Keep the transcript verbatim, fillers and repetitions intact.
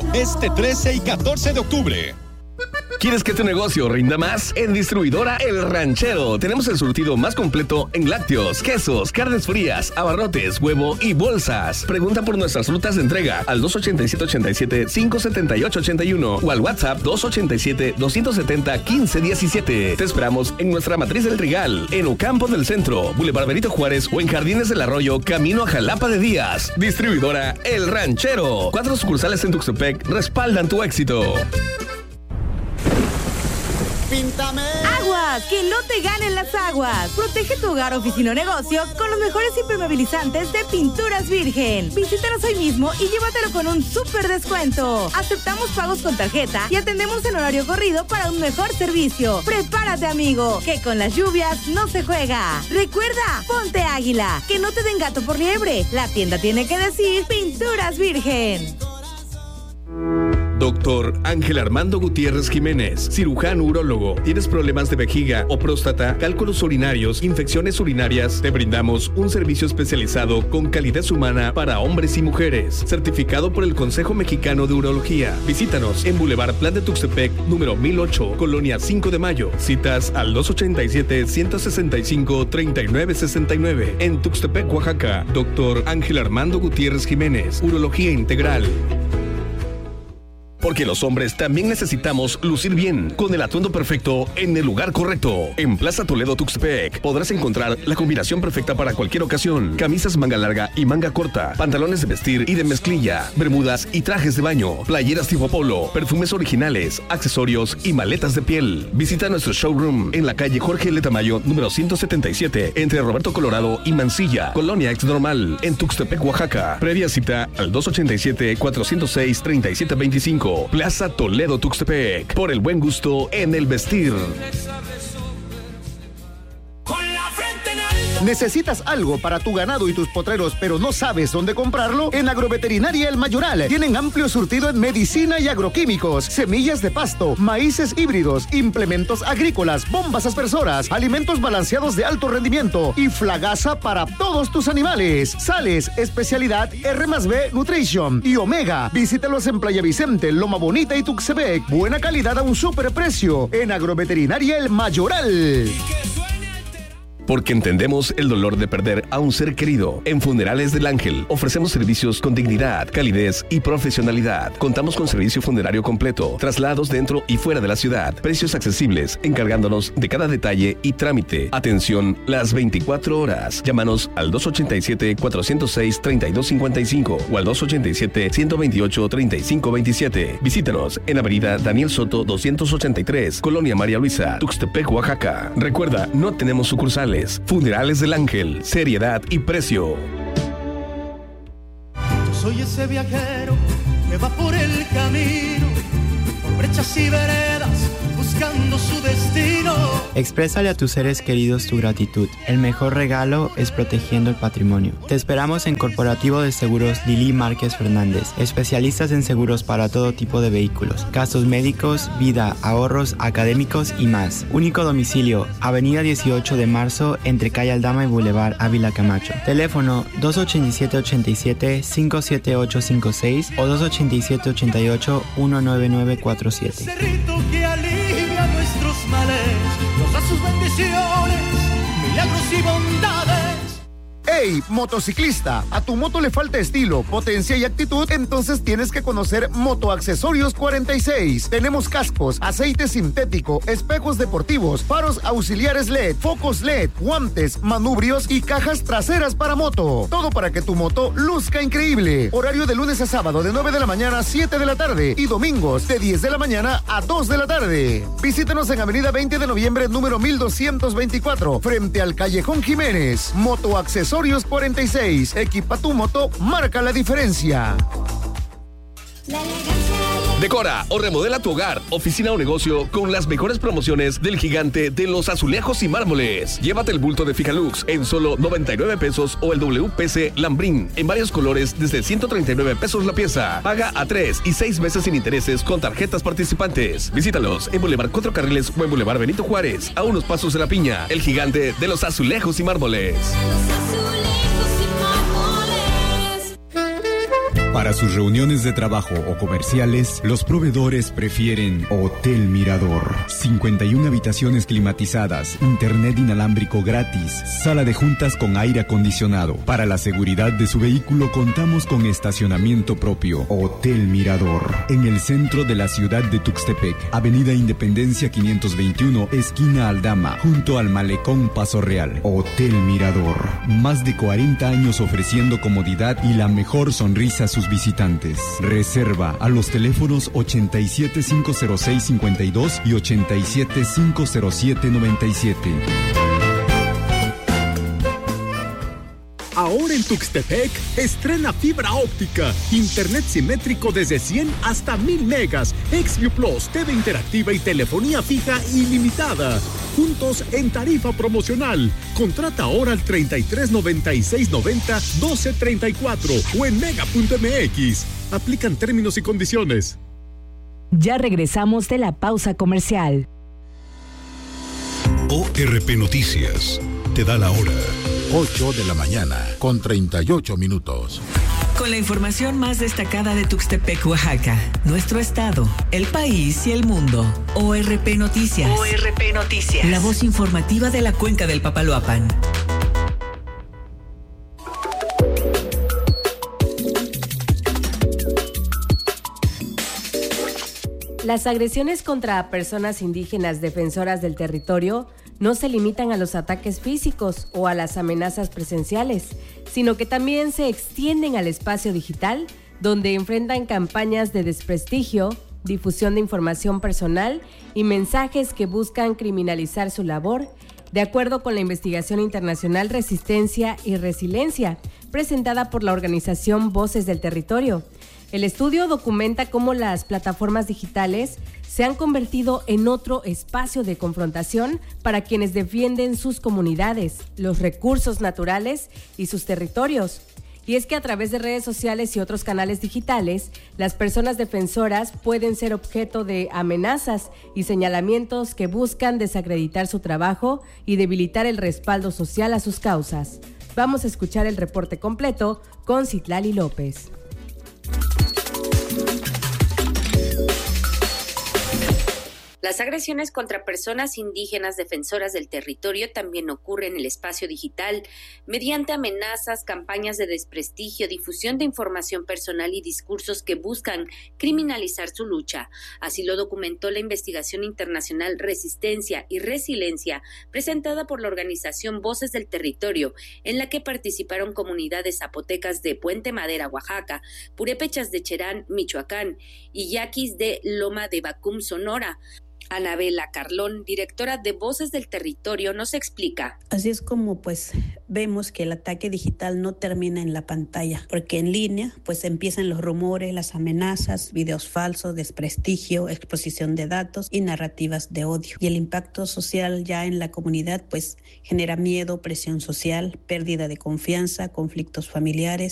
este trece y catorce de octubre. ¿Quieres que tu negocio rinda más? En Distribuidora El Ranchero tenemos el surtido más completo en lácteos, quesos, carnes frías, abarrotes, huevo y bolsas. Pregunta por nuestras rutas de entrega al dos ochenta y siete, ochenta y siete, cinco setenta y ocho, ochenta y uno o al WhatsApp dos ochenta y siete, doscientos setenta, quince diecisiete. Te esperamos en nuestra matriz del Trigal, en Ocampo del Centro, Boulevard Benito Juárez o en Jardines del Arroyo, camino a Jalapa de Díaz. Distribuidora El Ranchero. Cuatro sucursales en Tuxtepec respaldan tu éxito. Píntame. Aguas, que no te ganen las aguas. Protege tu hogar, oficina o negocio con los mejores impermeabilizantes de Pinturas Virgen. Visítanos hoy mismo y llévatelo con un súper descuento. Aceptamos pagos con tarjeta y atendemos en horario corrido para un mejor servicio. Prepárate, amigo, que con las lluvias no se juega. Recuerda, ponte águila, que no te den gato por liebre. La tienda tiene que decir Pinturas Virgen. Doctor Ángel Armando Gutiérrez Jiménez, cirujano urólogo. ¿Tienes problemas de vejiga o próstata, cálculos urinarios, infecciones urinarias? Te brindamos un servicio especializado con calidez humana para hombres y mujeres, certificado por el Consejo Mexicano de Urología. Visítanos en Boulevard Plan de Tuxtepec, número mil ocho, Colonia cinco de Mayo. Citas al dos ochenta y siete, ciento sesenta y cinco, treinta y nueve sesenta y nueve. En Tuxtepec, Oaxaca, Doctor Ángel Armando Gutiérrez Jiménez, Urología Integral. Porque los hombres también necesitamos lucir bien, con el atuendo perfecto en el lugar correcto. En Plaza Toledo Tuxtepec podrás encontrar la combinación perfecta para cualquier ocasión. Camisas manga larga y manga corta, pantalones de vestir y de mezclilla, bermudas y trajes de baño, playeras tipo polo, perfumes originales, accesorios y maletas de piel. Visita nuestro showroom en la calle Jorge L. Tamayo, número ciento setenta y siete, entre Roberto Colorado y Mansilla, Colonia Ex Normal, en Tuxtepec, Oaxaca. Previa cita al dos ochenta y siete, cuatrocientos seis, treinta y siete veinticinco. Plaza Toledo Tuxtepec, por el buen gusto en el vestir. ¿Necesitas algo para tu ganado y tus potreros, pero no sabes dónde comprarlo? En Agroveterinaria El Mayoral tienen amplio surtido en medicina y agroquímicos, semillas de pasto, maíces híbridos, implementos agrícolas, bombas aspersoras, alimentos balanceados de alto rendimiento y flagaza para todos tus animales. Sales, especialidad R más B Nutrition y Omega. Visítalos en Playa Vicente, Loma Bonita y Tuxtepec. Buena calidad a un superprecio en Agroveterinaria El Mayoral. Porque entendemos el dolor de perder a un ser querido. En Funerales del Ángel ofrecemos servicios con dignidad, calidez y profesionalidad. Contamos con servicio funerario completo, traslados dentro y fuera de la ciudad, precios accesibles, encargándonos de cada detalle y trámite. Atención las veinticuatro horas. Llámanos al dos ochenta y siete, cuatrocientos seis, treinta y dos cincuenta y cinco o al dos ochenta y siete, ciento veintiocho, treinta y cinco veintisiete. Visítanos en Avenida Daniel Soto doscientos ochenta y tres, Colonia María Luisa, Tuxtepec, Oaxaca. Recuerda, no tenemos sucursales. Funerales del Ángel, seriedad y precio. Yo soy ese viajero que va por el camino, por brechas y veredas, buscando su destino. Exprésale a tus seres queridos tu gratitud. El mejor regalo es protegiendo el patrimonio. Te esperamos en Corporativo de Seguros Lili Márquez Fernández, especialistas en seguros para todo tipo de vehículos, gastos médicos, vida, ahorros, académicos y más. Único domicilio, Avenida dieciocho de marzo, entre Calle Aldama y Boulevard Ávila Camacho. Teléfono dos ochenta y siete, ochenta y siete, cinco siete ocho cinco seis o dos ochenta y siete, ochenta y ocho, uno nueve nueve cuatro siete. Que alivia nuestros males, nos da sus bendiciones, milagros y bondades. ¡Hey, motociclista! A tu moto le falta estilo, potencia y actitud, entonces tienes que conocer Motoaccesorios cuarenta y seis. Tenemos cascos, aceite sintético, espejos deportivos, faros auxiliares L E D, focos L E D, guantes, manubrios y cajas traseras para moto. Todo para que tu moto luzca increíble. Horario de lunes a sábado de nueve de la mañana a siete de la tarde y domingos de diez de la mañana a dos de la tarde. Visítanos en Avenida veinte de noviembre, número mil doscientos veinticuatro, frente al Callejón Jiménez. Motoaccesorios cuarenta y seis. Equipa tu moto, marca la diferencia. Decora o remodela tu hogar, oficina o negocio con las mejores promociones del gigante de los azulejos y mármoles. Llévate el bulto de Fijalux en solo noventa y nueve pesos o el W P C Lambrín en varios colores desde ciento treinta y nueve pesos la pieza. Paga a tres y seis meses sin intereses con tarjetas participantes. Visítalos en Boulevard Cuatro Carriles o en Boulevard Benito Juárez, a unos pasos de la Piña. El gigante de los azulejos y mármoles. Los azulejos y mármoles. Para sus reuniones de trabajo o comerciales, los proveedores prefieren Hotel Mirador. cincuenta y una habitaciones climatizadas, internet inalámbrico gratis, sala de juntas con aire acondicionado. Para la seguridad de su vehículo contamos con estacionamiento propio. Hotel Mirador, en el centro de la ciudad de Tuxtepec, Avenida Independencia quinientos veintiuno, esquina Aldama, junto al Malecón Paso Real. Hotel Mirador, más de cuarenta años ofreciendo comodidad y la mejor sonrisa a sus visitantes. Reserva a los teléfonos ochenta y siete, cinco cero seis, cincuenta y dos y ochenta y siete, cinco cero siete, noventa y siete. Ahora en Tuxtepec, estrena fibra óptica, internet simétrico desde cien hasta mil megas, XView Plus, T V interactiva y telefonía fija ilimitada. Juntos en tarifa promocional. Contrata ahora al treinta y tres, noventa y seis, noventa, doce, treinta y cuatro o en mega punto m x. Aplican términos y condiciones. Ya regresamos de la pausa comercial. O R P Noticias te da la hora. ocho de la mañana, con treinta y ocho minutos. Con la información más destacada de Tuxtepec, Oaxaca, nuestro estado, el país y el mundo. O R P Noticias. O R P Noticias. La voz informativa de la cuenca del Papaloapan. Las agresiones contra personas indígenas defensoras del territorio no se limitan a los ataques físicos o a las amenazas presenciales, sino que también se extienden al espacio digital, donde enfrentan campañas de desprestigio, difusión de información personal y mensajes que buscan criminalizar su labor, de acuerdo con la investigación internacional Resistencia y Resiliencia, presentada por la organización Voces del Territorio. El estudio documenta cómo las plataformas digitales se han convertido en otro espacio de confrontación para quienes defienden sus comunidades, los recursos naturales y sus territorios. Y es que a través de redes sociales y otros canales digitales, las personas defensoras pueden ser objeto de amenazas y señalamientos que buscan desacreditar su trabajo y debilitar el respaldo social a sus causas. Vamos a escuchar el reporte completo con Citlali López. Las agresiones contra personas indígenas defensoras del territorio también ocurren en el espacio digital mediante amenazas, campañas de desprestigio, difusión de información personal y discursos que buscan criminalizar su lucha. Así lo documentó la investigación internacional Resistencia y Resiliencia, presentada por la organización Voces del Territorio, en la que participaron comunidades zapotecas de Puente Madera, Oaxaca, purépechas de Cherán, Michoacán, y yaquis de Loma de Bacum, Sonora. Anabela Carlón, directora de Voces del Territorio, nos explica. Así es como pues vemos que el ataque digital no termina en la pantalla, porque en línea pues empiezan los rumores, las amenazas, videos falsos, desprestigio, exposición de datos y narrativas de odio. Y el impacto social ya en la comunidad pues genera miedo, presión social, pérdida de confianza, conflictos familiares,